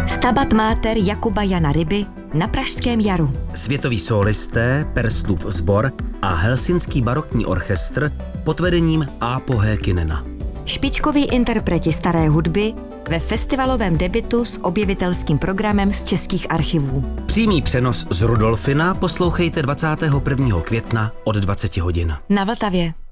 Stabat Mater Jakuba Jana Ryby na Pražském jaru. Světoví sólisté, Perslův sbor a Helsinský barokní orchestr pod vedením Aapo Heikkinen. Špičkoví interpreti staré hudby ve festivalovém debutu s objevitelským programem z českých archivů. Přímý přenos z Rudolfina poslouchejte 21. května od 20 hodin. Na Vltavě.